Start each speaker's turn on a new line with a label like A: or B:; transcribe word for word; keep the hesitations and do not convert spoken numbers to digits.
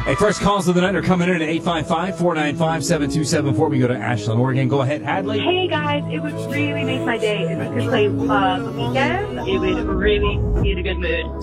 A: Hey, first calls of the night are coming in at eight five five, four nine five, seven two seven four. We go to Ashland, Oregon. Go ahead, Hadley.
B: Hey guys, it would really make my day if you could play uh, The Weeknd. It would really be in a good mood.